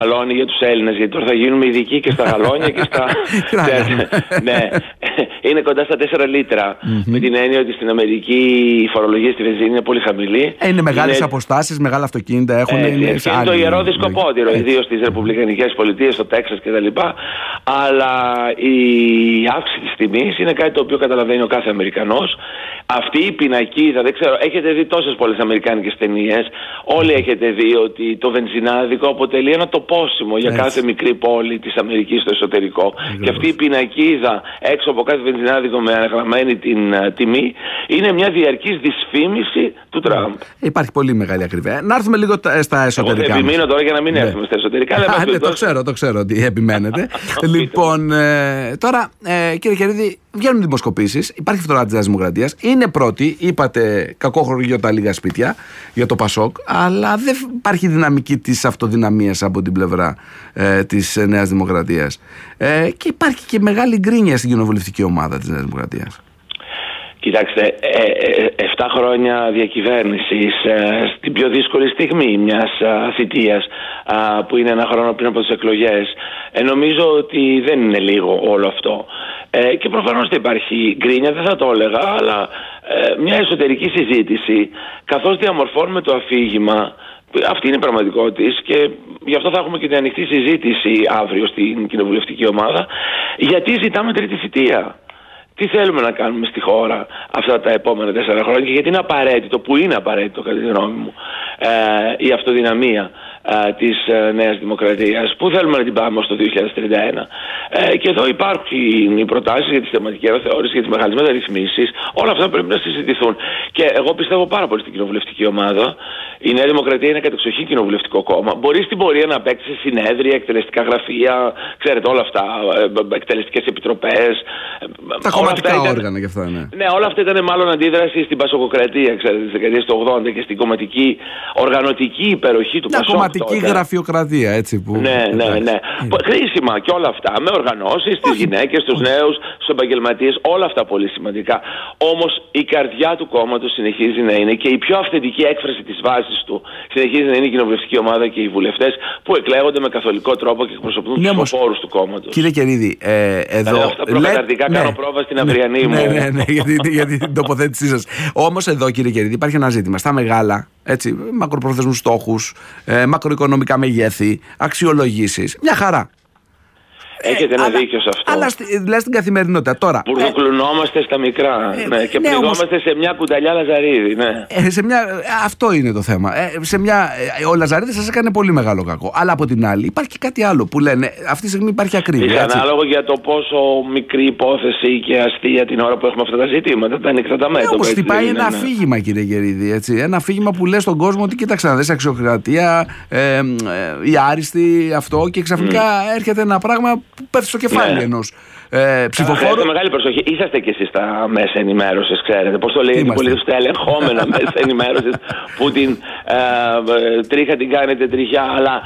γαλόνι για τους Έλληνες, γιατί τώρα θα γίνουμε ειδικοί και στα γαλόνια και στα. Ναι, είναι κοντά στα 4 λίτρα. Με την έννοια ότι στην Αμερική η φορολογία στη βενζίνη είναι πολύ χαμηλή. Είναι μεγάλες αποστάσεις, μεγάλα αυτοκίνητα έχουν. Είναι το ιερό δισκοπότηρο, ιδίως στις ρεπουμπλικανικές πολιτείες, στο Τέξας κτλ. Αλλά η αύξηση της τιμής είναι κάτι το οποίο καταλαβαίνει ο κάθε Αμερικανός. Αυτή η πινακίδα, δεν ξέρω, έχετε δει τόσες πολλές αμερικάνικες ταινίες. Όλοι έχετε δει ότι το βενζινάδικο αποτελεί ένα τοπόσιμο για κάθε μικρή πόλη της Αμερικής στο εσωτερικό. Και αυτή η πινακίδα έξω από κάθε βενζινάδικο με αναγραμμένη την τιμή είναι μια διαρκής δυσφήμιση του Τραμπ. Υπάρχει πολύ μεγάλη ακριβία. Να έρθουμε λίγο στα εσωτερικά. Εγώ θα επιμείνω τώρα για να μην έρθουμε στα εσωτερικά. Το ξέρω ότι επιμένετε. Λοιπόν, τώρα κύριε Κερίδη, βγαίνουν δημοσκοπήσεις, υπάρχει φθορά της Νέας Δημοκρατίας. Είναι πρώτη, είπατε κακό χορηγείο τα λίγα σπίτια για το Πασόκ, αλλά δεν υπάρχει δυναμική της αυτοδυναμίας από την πλευρά της Νέας Δημοκρατίας. Και υπάρχει και μεγάλη γκρίνια στην κοινοβουλευτική ομάδα της Νέας Δημοκρατίας. Κοιτάξτε, 7 χρόνια διακυβέρνησης στην πιο δύσκολη στιγμή μιας θητείας που είναι 1 χρόνο πριν από τις εκλογές, νομίζω ότι δεν είναι λίγο όλο αυτό. Και προφανώς δεν υπάρχει γκρίνια, δεν θα το έλεγα, αλλά μια εσωτερική συζήτηση, καθώς διαμορφώνουμε το αφήγημα. Αυτή είναι η πραγματικότητα και γι' αυτό θα έχουμε και την ανοιχτή συζήτηση αύριο στην κοινοβουλευτική ομάδα. Γιατί ζητάμε τρίτη θητεία. Τι θέλουμε να κάνουμε στη χώρα αυτά τα επόμενα 4 χρόνια και γιατί είναι απαραίτητο, που είναι απαραίτητο κατά τη γνώμη μου, η αυτοδυναμία της Νέας Δημοκρατίας. Πού θέλουμε να την πάμε ως το 2031. Και εδώ υπάρχουν οι προτάσεις για τη θεματική αναθεώρηση, για τις μεγάλες μεταρρυθμίσεις. Όλα αυτά πρέπει να συζητηθούν. Και εγώ πιστεύω πάρα πολύ στην κοινοβουλευτική ομάδα. Η Νέα Δημοκρατία είναι κατεξοχήν κοινοβουλευτικό κόμμα. Μπορεί στην πορεία να παίξει σε συνέδρια, εκτελεστικά γραφεία, ξέρετε όλα αυτά, εκτελεστικές επιτροπές. Τα κομματικά όργανα και αυτά, ναι. Ναι, όλα αυτά ήταν μάλλον αντίδραση στην πασοκοκρατία, ξέρετε, της δεκαετίας του 80 και στην κομματική οργανωτική υπεροχή του Πασόκ. Κομματική γραφειοκρατία, έτσι που. Ναι. Χρήσιμα και όλα αυτά. Με οργανώσεις, τις γυναίκες, τους νέους, τους επαγγελματίες, όλα αυτά πολύ σημαντικά. Όμως η καρδιά του κόμματος συνεχίζει να είναι και η πιο αυθεντική έκφραση της βάσης του συνεχίζει να είναι η κοινοβουλευτική ομάδα και οι βουλευτές που εκλέγονται με καθολικό τρόπο και εκπροσωπούν τους φόρους του κόμματος. Κύριε Κερίδη, εδώ. Αυτά προκαταρτικά κάνω πρόβα στην αυριανή μου. Ναι, για την τοποθέτησή σας. Όμως εδώ, κύριε Κερίδη, υπάρχει ένα ζήτημα. Στα μεγάλα, έτσι, μακροπρόθεσμους στόχους, μακροοικονομικά μεγέθη, αξιολογήσεις. Μια χαρά. Έχετε ένα δίκιο σε αυτό. Αλλά δηλαδή στην καθημερινότητα τώρα. Μπουρδουκλουνόμαστε στα μικρά και πληγόμαστε σε μια κουταλιά λαζαρίδι. Ναι. Αυτό είναι το θέμα. Ο Λαζαρίδης σας έκανε πολύ μεγάλο κακό. Αλλά από την άλλη υπάρχει και κάτι άλλο που λένε αυτή τη στιγμή υπάρχει ακρίβεια. Ανάλογο για το πόσο μικρή υπόθεση και αστεία την ώρα που έχουμε αυτά τα ζητήματα. Τα ανοιχτά τα μέτωπα. Όμως χτυπάει ένα αφήγημα, κύριε Γερίδη. Έτσι. Ένα αφήγημα που λέει στον κόσμο ότι κοίταξε να δεις αξιοκρατία, η άριστη, αυτό και ξαφνικά έρχεται ένα πράγμα που πέφτει στο κεφάλι ενός ψηφοφόρου. Χρειάζεται μεγάλη προσοχή. Είσαστε κι εσείς στα μέσα ενημέρωσης, ξέρετε. Πώς το λέγεται, πολύ στα ελεγχόμενα μέσα ενημέρωσης που την τρίχα την κάνετε τριχιά. Αλλά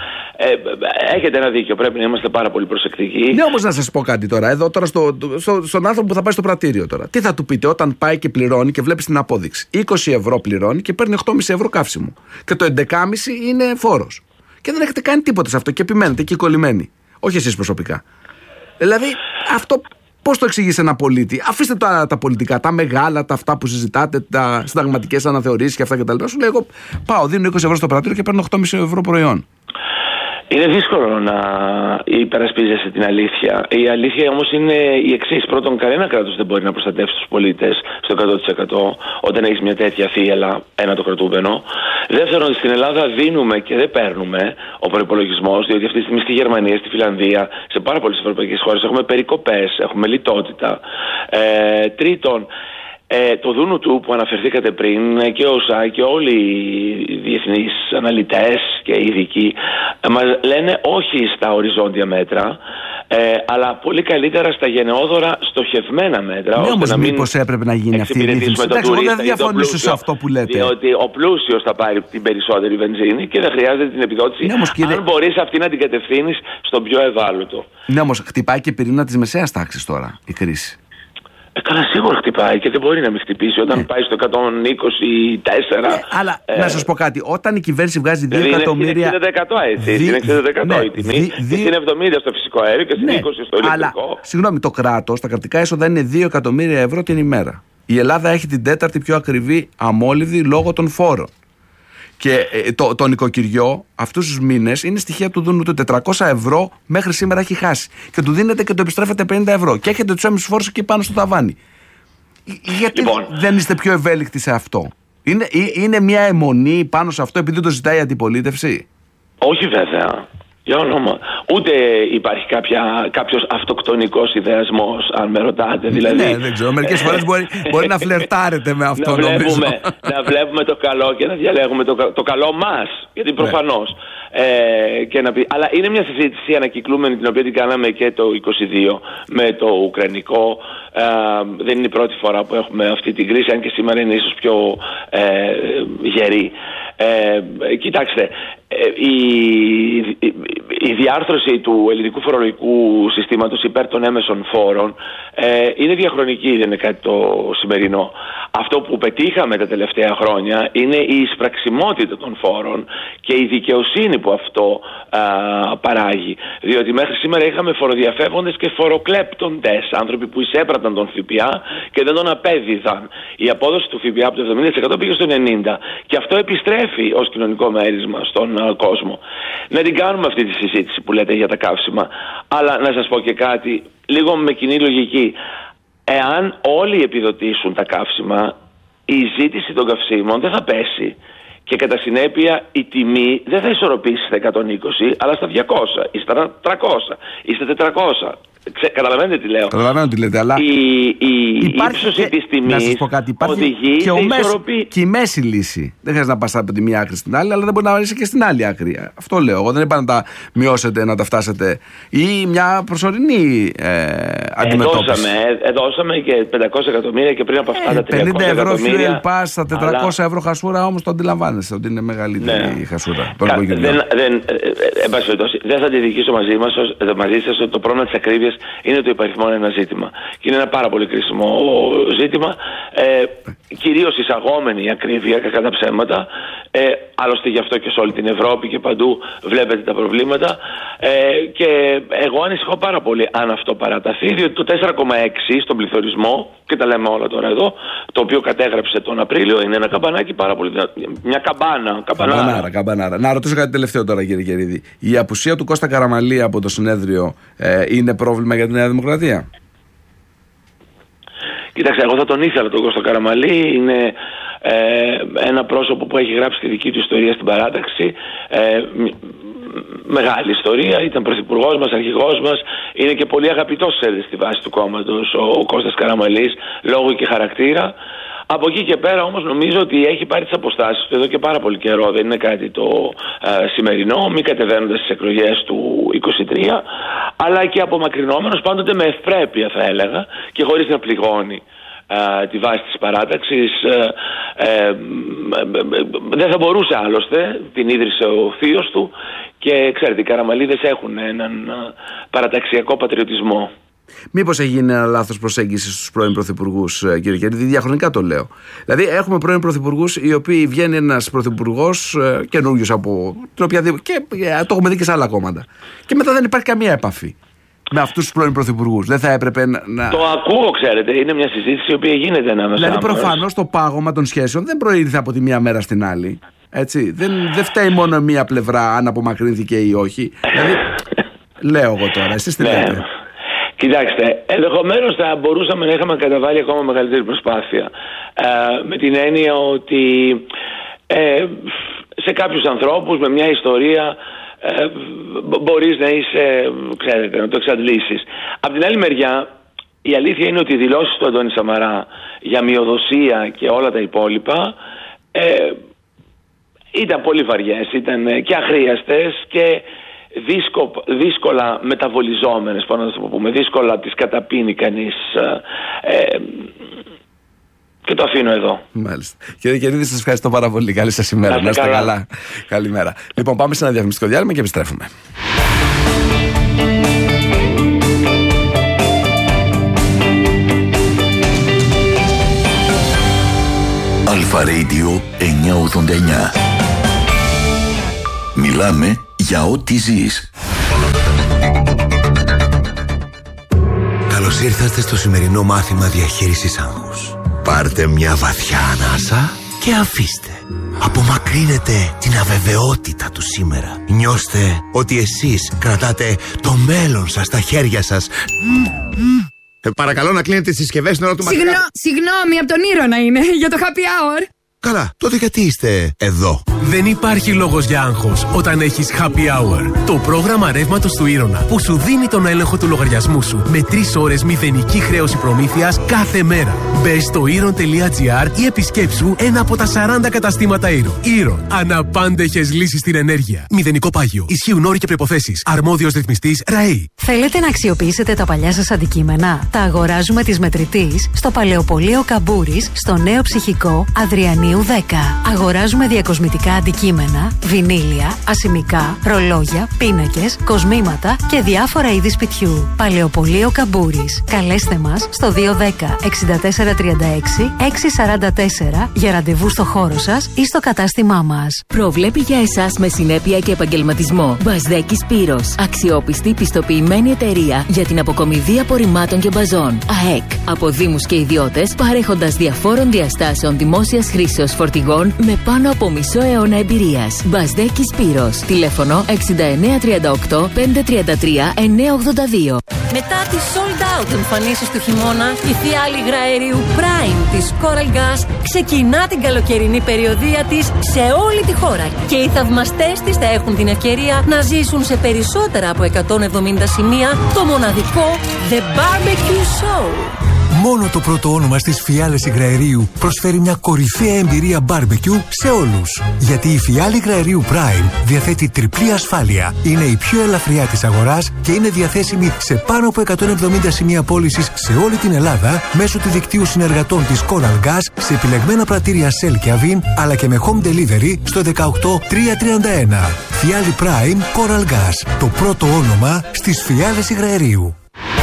έχετε ένα δίκιο. Πρέπει να είμαστε πάρα πολύ προσεκτικοί. Ναι, όμως να σας πω κάτι τώρα. Εδώ τώρα στον άνθρωπο που θα πάει στο πρατήριο τώρα. Τι θα του πείτε όταν πάει και πληρώνει και βλέπει την απόδειξη. 20 ευρώ πληρώνει και παίρνει 8,5 ευρώ καύσιμο. Και το 11,5 είναι φόρος. Και δεν έχετε κάνει τίποτα σε αυτό και επιμένετε εκεί κολλημένοι. Όχι εσείς προσωπικά. Δηλαδή, αυτό πώς το εξηγείς σε ένα πολίτη? Αφήστε τα πολιτικά, τα μεγάλα, τα αυτά που συζητάτε, τα συνταγματικές αναθεωρήσεις και αυτά κτλ. Σου λέει, εγώ πάω, δίνω 20 ευρώ στο πρατήριο και παίρνω 8,5 ευρώ προϊόν. Είναι δύσκολο να υπερασπίζεσαι την αλήθεια. Η αλήθεια όμως είναι η εξής. Πρώτον, κανένα κράτος δεν μπορεί να προστατεύσει τους πολίτες στο 100% όταν έχεις μια τέτοια θύελα, ένα το κρατούμενο. Δεύτερον, στην Ελλάδα δίνουμε και δεν παίρνουμε ο προϋπολογισμός, διότι αυτή τη στιγμή στη Γερμανία, στη Φιλανδία, σε πάρα πολλές ευρωπαϊκές χώρες έχουμε περικοπές, έχουμε λιτότητα. Τρίτον, το δούνου του που αναφερθήκατε πριν και ο ΣΑ και όλοι οι διεθνείς αναλυτές και ειδικοί μας λένε όχι στα οριζόντια μέτρα, αλλά πολύ καλύτερα στα γενναιόδωρα στοχευμένα μέτρα. Ναι, όμως μήπως έπρεπε να γίνει αυτή η ρύθμιση? Εντάξει, εγώ δεν διαφωνήσω σε αυτό που λέτε. Διότι ο πλούσιος θα πάρει την περισσότερη βενζίνη και δεν χρειάζεται την επιδότηση, αν μπορείς αυτή να την κατευθύνεις στον πιο ευάλωτο. Ναι, όμως χτυπάει και πυρήνα της μεσαίας τάξης τώρα η κρίση. Καλά, σίγουρα χτυπάει και δεν μπορεί να μην χτυπήσει όταν πάει στο 124. Αλλά να σας πω κάτι, όταν η κυβέρνηση βγάζει 2 εκατομμύρια. Είναι 60% έτσι. Είναι 60% η τιμή. Είναι 70 στο φυσικό αέριο και στην 20 στο ηλεκτρικό. Αλλά, συγγνώμη, το κράτος, τα κρατικά έσοδα είναι 2 εκατομμύρια ευρώ την ημέρα. Η Ελλάδα έχει την 4η πιο ακριβή αμόλυβδη λόγω των φόρων. Και το νοικοκυριό αυτούς τους μήνες είναι στοιχεία του Δούνου του 400 ευρώ μέχρι σήμερα έχει χάσει. Και του δίνετε και το επιστρέφετε 50 ευρώ. Και έχετε τους έμεσους φόρους εκεί πάνω στο ταβάνι. Γιατί δεν είστε πιο ευέλικτοι σε αυτό? Είναι μια αιμονή πάνω σε αυτό επειδή το ζητάει η αντιπολίτευση? Όχι βέβαια. Για όνομα. Ούτε υπάρχει κάποιος αυτοκτονικός ιδεασμός, αν με ρωτάτε. Δηλαδή, ναι, δεν ξέρω. Μερικές φορές μπορεί να φλερτάρετε με αυτό. Να βλέπουμε το καλό και να διαλέγουμε το καλό μας. Γιατί προφανώς. Αλλά είναι μια συζήτηση ανακυκλούμενη, την οποία την κάναμε και το 2022 με το Ουκρανικό. Δεν είναι η πρώτη φορά που έχουμε αυτή την κρίση, αν και σήμερα είναι ίσως πιο γερή. Κοιτάξτε, η διάρθρωση του ελληνικού φορολογικού συστήματος υπέρ των έμεσων φόρων είναι διαχρονική, δεν είναι κάτι το σημερινό. Αυτό που πετύχαμε τα τελευταία χρόνια είναι η εισπραξιμότητα των φόρων και η δικαιοσύνη που αυτό παράγει. Διότι μέχρι σήμερα είχαμε φοροδιαφεύγοντες και φοροκλέπτοντες, άνθρωποι που εισέπραταν τον ΦΠΑ και δεν τον απέδιδαν. Η απόδοση του ΦΠΑ από το 70% πήγε στο 90%. Και αυτό επιστρέφει ως κοινωνικό μέρισμα στον κόσμο. Να την κάνουμε αυτή τη συζήτηση που λέτε για τα καύσιμα. Αλλά να σας πω και κάτι, λίγο με κοινή λογική. Εάν όλοι επιδοτήσουν τα καύσιμα, η ζήτηση των καυσίμων δεν θα πέσει. Και κατά συνέπεια η τιμή δεν θα ισορροπήσει στα 120, αλλά στα 200 ή στα 300 ή στα 400. Καταλαβαίνετε τι λέω? Καταλαβαίνω τι λέτε, αλλά η ύψωση της τιμής οδηγεί σε ισορροπή. Και η μέση λύση. Δεν χρειάζεται να πας από τη μία άκρη στην άλλη, αλλά δεν μπορεί να είσαι και στην άλλη άκρη. Αυτό λέω. Εγώ δεν είπα να τα μειώσετε, να τα φτάσετε. Ή μια προσωρινή αντιμετώπιση. Δώσαμε και 500 εκατομμύρια και πριν από αυτά τα 300 50 ευρώ εκατομμύρια. fuel pass, στα 400 ευρώ χασούρα, όμως το αντιλαμβάνεσαι ότι είναι μεγαλύτερη η χασούρα. Εν πάση περιπτώσει, δεν θα αντιδικήσω μαζί σας ότι το πρόβλημα της ακρίβειας είναι το υπαριθμόν ένα ζήτημα. Και είναι ένα πάρα πολύ κρίσιμο ζήτημα. Κυρίως εισαγόμενη η ακρίβεια, κακά τα ψέματα. Άλλωστε γι' αυτό και σε όλη την Ευρώπη και παντού βλέπετε τα προβλήματα. Και εγώ ανησυχώ πάρα πολύ αν αυτό παραταθεί, διότι το 4,6 στον πληθωρισμό, και τα λέμε όλα τώρα εδώ, το οποίο κατέγραψε τον Απρίλιο, είναι ένα καμπανάκι πάρα πολύ δυνατό. Μια καμπανάρα. Να ρωτήσω κάτι τελευταίο τώρα, κύριε Κερίδη. Η απουσία του Κώστα Καραμανλή από το συνέδριο είναι πρόβλημα για τη Νέα Δημοκρατία? Κοίταξε, εγώ θα τον ήθελα τον Κώστα Καραμανλή. Είναι ένα πρόσωπο που έχει γράψει τη δική του ιστορία στην παράταξη. Μεγάλη ιστορία, ήταν πρωθυπουργός μας, αρχηγός μας. Είναι και πολύ αγαπητός στη βάση του κόμματος ο Κώστας Καραμανλής, λόγω και χαρακτήρα. Από εκεί και πέρα όμως νομίζω ότι έχει πάρει τις αποστάσεις του εδώ και πάρα πολύ καιρό. Δεν είναι κάτι το σημερινό, μη κατεβαίνοντας στις εκλογές του 23, αλλά και απομακρυνόμενος πάντοτε με ευπρέπεια, θα έλεγα, και χωρίς να πληγώνει τη βάση της παράταξης. Δεν θα μπορούσε άλλωστε, την ίδρυσε ο θείος του, και ξέρετε, οι Καραμανλίδες έχουν έναν παραταξιακό πατριωτισμό. Μήπως έγινε ένα λάθος προσέγγιση στους πρώην πρωθυπουργούς, κύριε Κερίδη? Διαχρονικά το λέω. Δηλαδή, έχουμε πρώην πρωθυπουργούς οι οποίοι βγαίνει ένας πρωθυπουργός καινούριος από την οποιαδήποτε. Και το έχουμε δει και σε άλλα κόμματα. Και μετά δεν υπάρχει καμία επαφή με αυτούς τους πρώην πρωθυπουργούς. Δεν θα έπρεπε να. Το ακούω, ξέρετε. Είναι μια συζήτηση η οποία γίνεται ανάμεσα. Δηλαδή, προφανώς το πάγωμα των σχέσεων δεν προήλθε από τη μία μέρα στην άλλη. Έτσι. Δεν φταίει μόνο μία πλευρά αν απομακρύνθηκε ή όχι. Δηλαδή, λέω εγώ τώρα, εσείς τι λέτε? Κοιτάξτε, ενδεχομένως θα μπορούσαμε να είχαμε καταβάλει ακόμα μεγαλύτερη προσπάθεια. Με την έννοια ότι σε κάποιους ανθρώπους με μια ιστορία μπορείς να είσαι, ξέρετε, να το εξαντλήσεις. Απ' την άλλη μεριά, η αλήθεια είναι ότι οι δηλώσεις του Αντώνη Σαμαρά για μειοδοσία και όλα τα υπόλοιπα ήταν πολύ βαριές, ήταν και αχρίαστες και δύσκολα μεταβολιζόμενες, πάνω να το πούμε, δύσκολα τις καταπίνει κανείς, και το αφήνω εδώ. Μάλιστα. Κύριε Κερίδη, σας ευχαριστώ πάρα πολύ. Καλή σας ημέρα. Να είστε καλά. Καλημέρα. Λοιπόν, πάμε σε ένα διαφημιστικό διάλειμμα και επιστρέφουμε. Αλφα Radio 989. Μιλάμε για ό,τι ζεις. Καλώς ήρθατε στο σημερινό μάθημα διαχείρισης άγχους. Πάρτε μια βαθιά ανάσα και αφήστε. Απομακρύνετε την αβεβαιότητα του σήμερα. Νιώστε ότι εσείς κρατάτε το μέλλον σας στα χέρια σας. Παρακαλώ να κλείνετε τις συσκευές στην ώρα του μαθήματος. Συγγνώμη, από τον Ήρωνα είναι, για το happy hour. Καλά, τότε γιατί είστε εδώ? Δεν υπάρχει λόγος για άγχος όταν έχεις Happy Hour. Το πρόγραμμα ρεύματος του Ήρωνα που σου δίνει τον έλεγχο του λογαριασμού σου με 3 ώρες μηδενική χρέωση προμήθειας κάθε μέρα. Μπες στο Iron.gr ή επισκέψου ένα από τα 40 καταστήματα Iron. Iron. Αναπάντεχες λύσεις στην ενέργεια. Μηδενικό πάγιο. Ισχύουν όροι και προϋποθέσεις. Αρμόδιος ρυθμιστής ΡΑΗ. Θέλετε να αξιοποιήσετε τα παλιά σας αντικείμενα? Τα αγοράζουμε της Μετρητής στο Παλαιοπωλείο Καμπούρης, στο Νέο Ψυχικό Αδριανίου 10. Αγοράζουμε διακοσμητικά αντικείμενα, βινίλια, ασημικά, ρολόγια, πίνακες, κοσμήματα και διάφορα είδη σπιτιού. Παλαιοπωλείο Καμπούρης. Καλέστε μας στο 210 6436 644 για ραντεβού στο χώρο σας ή στο κατάστημά μας. Προβλέπει για εσάς με συνέπεια και επαγγελματισμό. Μπασδέκης Σπύρος. Αξιόπιστη πιστοποιημένη εταιρεία για την αποκομιδή απορριμμάτων και μπαζών. ΑΕΚ. Από δήμους και ιδιώτες, παρέχοντας διαφόρων διαστάσεων δημόσιας χρήσεως φορτηγών με πάνω από μισό αιώνα εμπειρίας. Μπασδέκης Σπύρος. Τηλέφωνο 6938 533 982. Μετά τις sold out εμφανίσεις του χειμώνα, η φιάλη υγραερίου Prime της Coral Gas ξεκινά την καλοκαιρινή περιοδεία της σε όλη τη χώρα και οι θαυμαστές της θα έχουν την ευκαιρία να ζήσουν σε περισσότερα από 170 σημεία το μοναδικό The Barbecue Show. Μόνο το πρώτο όνομα στις φιάλες υγραερίου προσφέρει μια κορυφαία εμπειρία barbecue σε όλους. Γιατί η φιάλη υγραερίου Prime διαθέτει τριπλή ασφάλεια, είναι η πιο ελαφριά της αγοράς και είναι διαθέσιμη σε πάνω από 170 σημεία πώλησης σε όλη την Ελλάδα μέσω του δικτύου συνεργατών της Coral Gas σε επιλεγμένα πρατήρια Shell και Avin, αλλά και με home delivery στο 18331. Φιάλη Prime Coral Gas, το πρώτο όνομα στις φιάλες υγραερίου.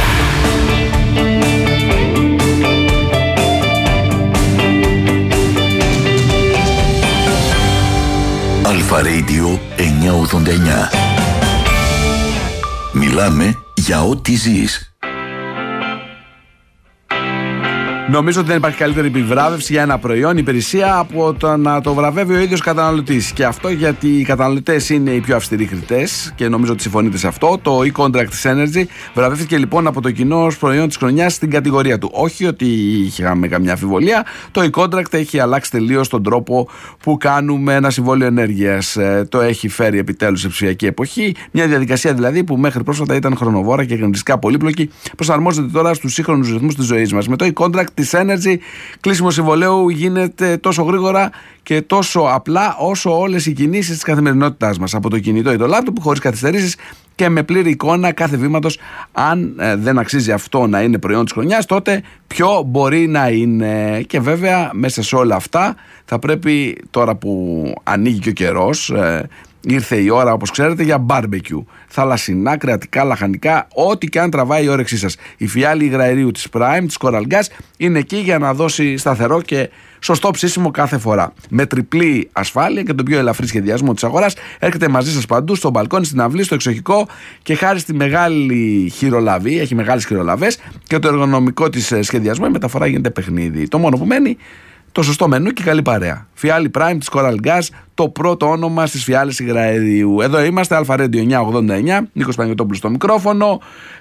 Αλφα Radio 989. Μιλάμε για ό,τι ζεις. Νομίζω ότι δεν υπάρχει καλύτερη επιβράβευση για ένα προϊόν, υπηρεσία, από το να το βραβεύει ο ίδιος καταναλωτής. Και αυτό γιατί οι καταναλωτές είναι οι πιο αυστηροί κριτές και νομίζω ότι συμφωνείτε σε αυτό. Το e-contract της Energy βραβεύτηκε λοιπόν από το κοινό ως προϊόν της χρονιάς στην κατηγορία του. Όχι ότι είχαμε καμιά αμφιβολία, το e-contract έχει αλλάξει τελείως τον τρόπο που κάνουμε ένα συμβόλαιο ενέργειας. Το έχει φέρει επιτέλους σε ψηφιακή εποχή. Μια διαδικασία δηλαδή που μέχρι πρόσφατα ήταν χρονοβόρα και γνωστικά πολύπλοκη, προσαρμόζεται τώρα στους σύγχρονους ρυθμούς της ζωής μας. Με το e-contract της Energy, κλείσιμο συμβολαίου γίνεται τόσο γρήγορα και τόσο απλά όσο όλες οι κινήσεις της καθημερινότητάς μας. Από το κινητό ή το λάπτοπ, χωρίς καθυστερήσεις και με πλήρη εικόνα κάθε βήματος. Αν δεν αξίζει αυτό να είναι προϊόν της χρονιάς, τότε ποιο μπορεί να είναι? Και βέβαια μέσα σε όλα αυτά θα πρέπει, τώρα που ανοίγει και ο καιρός, ήρθε η ώρα, όπως ξέρετε, για barbecue. Θαλασσινά, κρεατικά, λαχανικά, ό,τι και αν τραβάει η όρεξή σας. Η φιάλη υγραερίου της Prime, της Coral Gas, είναι εκεί για να δώσει σταθερό και σωστό ψήσιμο κάθε φορά. Με τριπλή ασφάλεια και τον πιο ελαφρύ σχεδιασμό της αγοράς, έρχεται μαζί σας παντού, στο μπαλκόνι, στην αυλή, στο εξοχικό και χάρη στη μεγάλη χειρολαβή, έχει μεγάλες χειρολαβές και το εργονομικό της σχεδιασμό, η μεταφορά γίνεται παιχνίδι. Το μόνο που μένει, το σωστό μενού και καλή παρέα. Φιάλη Prime της Coral Gas, το πρώτο όνομα στις φιάλες υγραερίου. Εδώ είμαστε, Αλφα Radio 989, Νίκος Παναγιωτόπουλος στο μικρόφωνο.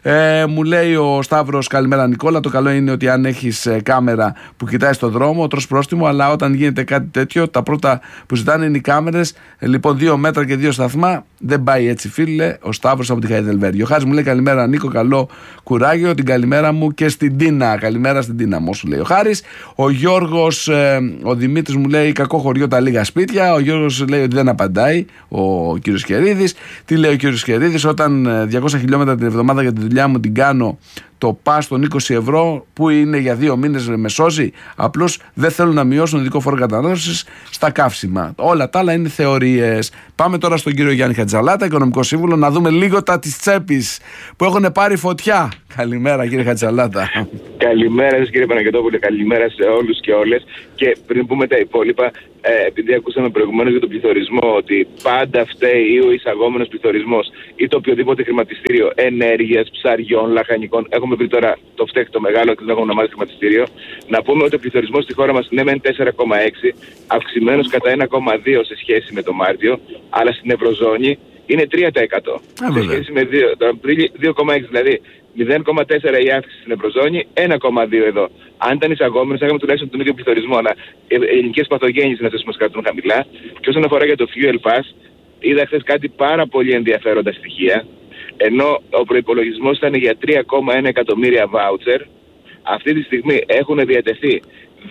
Μου λέει ο Σταύρος, καλημέρα Νικόλα. Το καλό είναι ότι αν έχεις κάμερα που κοιτάει στον δρόμο, τρως πρόστιμο, αλλά όταν γίνεται κάτι τέτοιο, τα πρώτα που ζητάνε είναι οι κάμερες. Λοιπόν, 2 μέτρα και 2 σταθμά. Δεν πάει έτσι, φίλε. Ο Σταύρος από τη Χαϊδελβέργη. Ο Χάρης μου λέει καλημέρα Νίκο, καλό κουράγιο. Την καλημέρα μου και στην Τίνα. Καλημέρα στην Τίνα μου, σου λέει ο Χάρης. Ο Γιώργος, ο Δημήτρης μου λέει κακό χωριό, τα λίγα σπίτια. Ο Γιώργος λέει ότι δεν απαντάει ο κύριος Χερίδης. Τι λέει ο κύριος Χερίδης? Όταν 200 χιλιόμετρα την εβδομάδα για τη δουλειά μου την κάνω, το πας των 20 ευρώ που είναι για 2 μήνες με σώζει. Απλώς δεν θέλουν να μειώσουν ειδικό φόρο κατανάλωσης στα καύσιμα. Όλα τα άλλα είναι θεωρίες. Πάμε τώρα στον κύριο Γιάννη Χατζαλάτα, οικονομικό σύμβουλο, να δούμε λίγο τα της τσέπης που έχουν πάρει φωτιά. Καλημέρα κύριε Χατσαλάτα. Καλημέρα σας κύριε Παναγιωτόπουλε, καλημέρα σε όλους και όλες. Και πριν πούμε τα υπόλοιπα, επειδή ακούσαμε προηγουμένως για τον πληθωρισμό, ότι πάντα φταίει ή ο εισαγόμενος πληθωρισμός ή το οποιοδήποτε χρηματιστήριο ενέργειας, ψαριών, λαχανικών. Έχουμε βρει τώρα το φταίχτο μεγάλο και δεν έχουμε ονομάσει χρηματιστήριο. Να πούμε ότι ο πληθωρισμός στη χώρα μας είναι μεν 4,6, αυξημένος κατά 1,2 σε σχέση με το Μάρτιο, αλλά στην Ευρωζώνη είναι 3%. Σε σχέση με 2,6, δηλαδή 0,4 η αύξηση στην Ευρωζώνη, 1,2 εδώ. Αν ήταν εισαγόμενος, θα είχαμε τουλάχιστον τον ίδιο πληθωρισμό. Αλλά οι ελληνικές παθογένειες είναι αυτές που μας κρατούν χαμηλά. Και όσον αφορά για το Fuel Pass, είδα χθες κάτι πάρα πολύ ενδιαφέροντα στοιχεία. Ενώ ο προϋπολογισμός ήταν για 3,1 εκατομμύρια βάουτσερ, αυτή τη στιγμή έχουν διατεθεί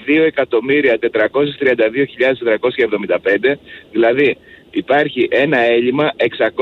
2.432.475, δηλαδή υπάρχει ένα έλλειμμα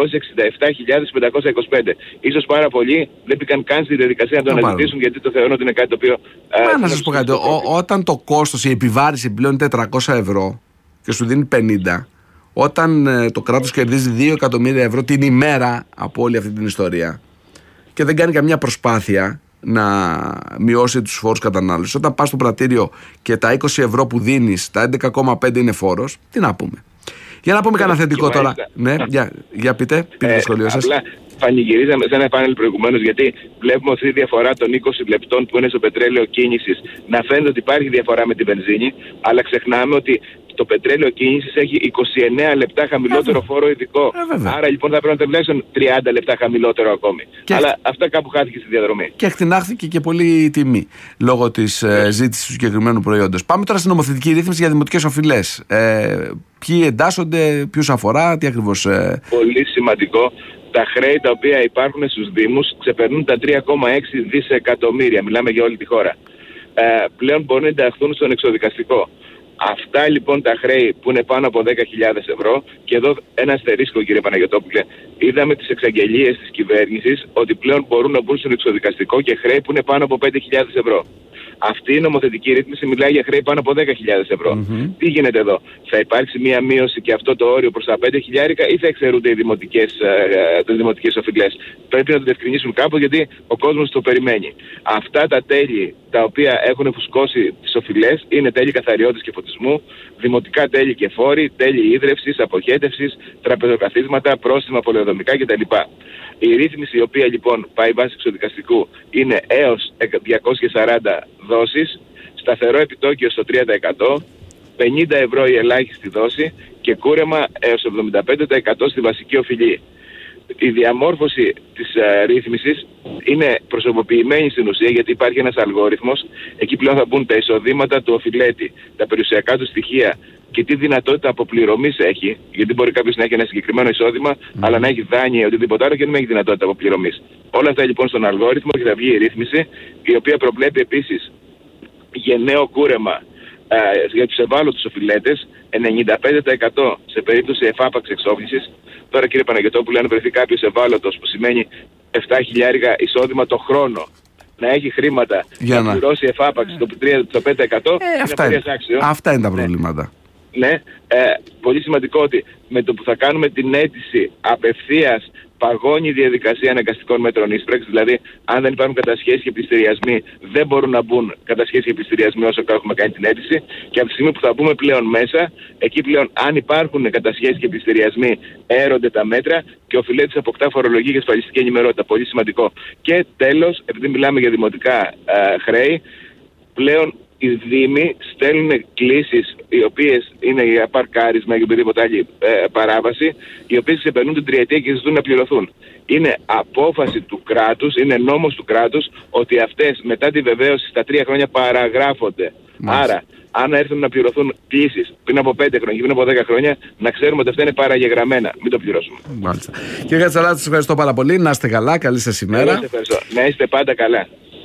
667.525. Ίσως πάρα πολλοί δεν πήγαν καν στη διαδικασία να το αναζητήσουν, γιατί το θεωρούν ότι είναι κάτι το οποίο... Να σας πω κάτι, όταν το κόστος, η επιβάρηση πλέον 400 ευρώ και σου δίνει 50, όταν το κράτος κερδίζει 2 εκατομμύρια ευρώ την ημέρα από όλη αυτή την ιστορία και δεν κάνει καμιά προσπάθεια να μειώσει τους φόρους κατανάλωσης, όταν πας στο πρατήριο και τα 20 ευρώ που δίνεις, τα 11,5 είναι φόρος, τι να πούμε. Για να πούμε κανένα θετικό τώρα. Ναι, για πείτε το σχολείο σας. Απλά πανηγυρίζαμε σε ένα πάνελ προηγουμένως, γιατί βλέπουμε αυτή τη διαφορά των 20 λεπτών που είναι στο πετρέλαιο κίνησης να φαίνεται ότι υπάρχει διαφορά με τη βενζίνη, αλλά ξεχνάμε ότι το πετρέλαιο κίνησης έχει 29 λεπτά χαμηλότερο φόρο ειδικό. Άρα λοιπόν θα πρέπει να τουλάχιστον 30 λεπτά χαμηλότερο ακόμη. Αλλά αυτά κάπου χάθηκε στη διαδρομή. Και εκτινάχθηκε και πολύ η τιμή λόγω της ζήτησης του συγκεκριμένου προϊόντος. Πάμε τώρα στην νομοθετική ρύθμιση για δημοτικές οφειλές. Ποιοι εντάσσονται, ποιους αφορά, τι ακριβώς. Πολύ σημαντικό. Τα χρέη τα οποία υπάρχουν στους Δήμους ξεπερνούν τα 3,6 δισεκατομμύρια. Μιλάμε για όλη τη χώρα. Πλέον μπορούν να ενταχθούν στον εξοδικαστικό. Αυτά λοιπόν τα χρέη που είναι πάνω από 10.000 ευρώ, και εδώ ένα αστερίσκο κύριε Παναγιωτόπουλε, είδαμε τις εξαγγελίες της κυβέρνησης ότι πλέον μπορούν να μπουν στον εξοδικαστικό και χρέη που είναι πάνω από 5.000 ευρώ. Αυτή η νομοθετική ρύθμιση μιλάει για χρέη πάνω από 10.000 ευρώ. Τι γίνεται εδώ, θα υπάρξει μία μείωση και αυτό το όριο προς τα 5.000 ή θα εξαιρούνται οι δημοτικές οφειλές? Πρέπει να το διευκρινίσουν κάπου, γιατί ο κόσμος το περιμένει. Αυτά τα τέλη τα οποία έχουν φουσκώσει τις οφειλές είναι τέλη καθαριότητας και φωτισμού, δημοτικά τέλη και φόροι, τέλη ίδρευσης, αποχέτευσης, τραπεζοκαθίσματα, πρόστιμα, πολεοδομικά κτλ. Η ρύθμιση, η οποία λοιπόν πάει βάσει εξοδικαστικού, είναι έως 240 δόσεις, σταθερό επιτόκιο στο 3%, 50 ευρώ η ελάχιστη δόση και κούρεμα έως 75% στη βασική οφειλή. Η διαμόρφωση της ρύθμισης είναι προσωποποιημένη στην ουσία, γιατί υπάρχει ένας αλγόριθμος. Εκεί πλέον θα μπουν τα εισοδήματα του οφειλέτη, τα περιουσιακά του στοιχεία και τι δυνατότητα αποπληρωμής έχει. Γιατί μπορεί κάποιος να έχει ένα συγκεκριμένο εισόδημα, αλλά να έχει δάνεια ή οτιδήποτε άλλο και να μην έχει δυνατότητα αποπληρωμής. Όλα αυτά λοιπόν στον αλγόριθμο και θα βγει η ρύθμιση, η οποία προβλέπει επίσης γενναίο κούρεμα για τους ευάλωτους οφειλέτες, 95% σε περίπτωση εφάπαξ εξόφλησης. Τώρα κύριε Παναγιωτόπουλε, αν βρεθεί κάποιος ευάλωτος, που σημαίνει 7.000 εισόδημα το χρόνο, να έχει χρήματα για να πληρώσει εφάπαξ το 5%, αυτά είναι τα προβλήματα. Ναι, πολύ σημαντικό ότι με το που θα κάνουμε την αίτηση απευθείας παγώνει η διαδικασία αναγκαστικών μέτρων ίσπραξης. Δηλαδή, αν δεν υπάρχουν κατασχέσεις και πληστηριασμοί, δεν μπορούν να μπουν κατασχέσεις και πληστηριασμοί όσο έχουμε κάνει την αίτηση. Και από τη στιγμή που θα μπούμε πλέον μέσα, εκεί πλέον, αν υπάρχουν κατασχέσεις και πληστηριασμοί, έρονται τα μέτρα και ο οφειλέτης αποκτά φορολογική και ασφαλιστική ενημερότητα. Πολύ σημαντικό. Και τέλος, επειδή μιλάμε για δημοτικά χρέη, πλέον οι Δήμοι στέλνουν κλήσεις οι οποίες είναι για παρκάρισμα ή οποιαδήποτε άλλη παράβαση, οι οποίες ξεπερνούν την τριετία και ζητούν να πληρωθούν. Είναι απόφαση του κράτους, είναι νόμος του κράτους, ότι αυτές μετά τη βεβαίωση στα 3 χρόνια παραγράφονται. Άρα, αν έρθουν να πληρωθούν κλήσεις πριν από 5 χρόνια και πριν από 10 χρόνια, να ξέρουμε ότι αυτά είναι παραγεγραμμένα. Μην το πληρώσουμε. Μάλιστα. Κύριε Κατσαλάτη, σας ευχαριστώ πάρα πολύ. Να είστε καλά. Καλή σας ημέρα. Να είστε πάντα καλά.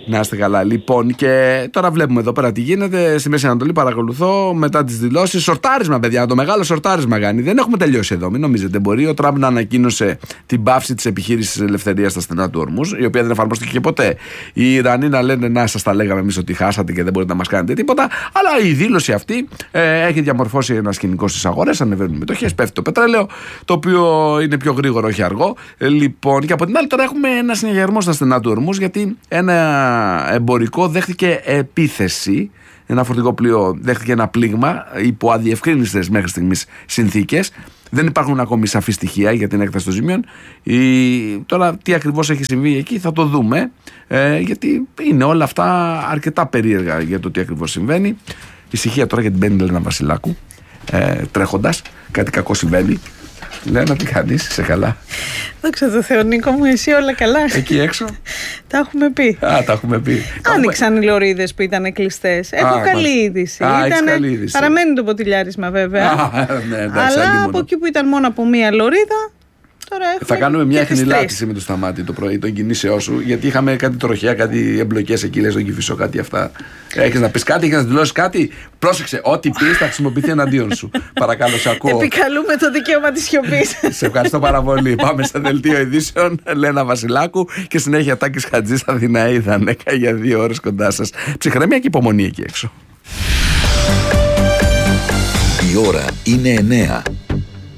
Να είστε καλά. Λοιπόν, και τώρα βλέπουμε εδώ πέρα τι γίνεται. Στη Μέση Ανατολή παρακολουθώ μετά τις δηλώσεις. Σορτάρισμα, παιδιά. Το μεγάλο σορτάρισμα κάνει. Δεν έχουμε τελειώσει εδώ. Μην νομίζετε. Μπορεί ο Τραμπ να ανακοίνωσε την πάυση της επιχείρησης ελευθερίας στα στενά του Ορμούζ, η οποία δεν εφαρμόστηκε ποτέ. Οι Ιρανοί να λένε να σας τα λέγαμε εμείς ότι χάσατε και δεν μπορείτε να μας κάνετε τίποτα. Αλλά η δήλωση αυτή έχει διαμορφώσει ένα σκηνικό στις αγορές. Ανεβαίνουν οι μετοχές, πέφτει το πετρέλαιο, το οποίο είναι πιο γρήγορο, όχι αργό. Λοιπόν, και από την άλλη τώρα έχουμε ένα συναγερμό στα στενά του Ορμούζ, γιατί ένα εμπορικό δέχτηκε επίθεση. Ένα φορτηγό πλοίο δέχτηκε ένα πλήγμα υπό αδιευκρίνιστες μέχρι στιγμής συνθήκες. Δεν υπάρχουν ακόμη σαφή στοιχεία για την έκταση των ζημιών. Τώρα τι ακριβώς έχει συμβεί εκεί θα το δούμε, γιατί είναι όλα αυτά αρκετά περίεργα για το τι ακριβώς συμβαίνει. Ησυχία τώρα για την Μπέννη Λένα Βασιλάκου, τρέχοντας, κάτι κακό συμβαίνει. Λένα, τι κάνεις, είσαι καλά? Δόξα τω Θεώ, Νίκο μου, εσύ όλα καλά? Εκεί έξω. Τα έχουμε πει. Τα έχουμε πει. Άνοιξαν οι λωρίδες που ήταν κλειστές. Έχω καλή είδηση. Παραμένει το ποτηλιάρισμα βέβαια. Ναι, αλλά από εκεί που ήταν μόνο από μία λωρίδα, τώρα θα κάνουμε μια χνηλάτιση με το Σταμάτη το πρωί, τον κινήσεώ σου, γιατί είχαμε κάτι τροχιά, κάτι εμπλοκές εκεί, λες τον Κηφισό, κάτι αυτά. Έχεις να πεις κάτι, έχεις να δηλώσεις κάτι? Πρόσεξε, ό,τι πεις θα χρησιμοποιηθεί εναντίον σου. Παρακαλώ, σε ακούω. Επικαλούμε το δικαίωμα της σιωπής. Σε ευχαριστώ πάρα πολύ. Πάμε στο δελτίο ειδήσεων. Λένα Βασιλάκου και συνέχεια Τάκης Χατζής, Αθηναίδα Νέκα για 2 ώρες κοντά σας. Ψυχραιμία και υπομονή εκεί έξω. Η ώρα είναι 9.